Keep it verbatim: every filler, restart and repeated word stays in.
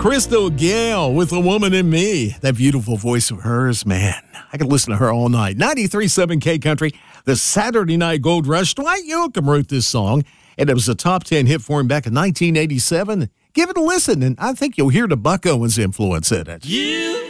Crystal Gayle with A Woman in Me. That beautiful voice of hers, man. I could listen to her all night. ninety-three point seven K Country, the Saturday Night Gold Rush. Dwight Yoakam wrote this song, and it was a top ten hit for him back in nineteen eighty-seven. Give it a listen, and I think you'll hear the Buck Owens influence in it. You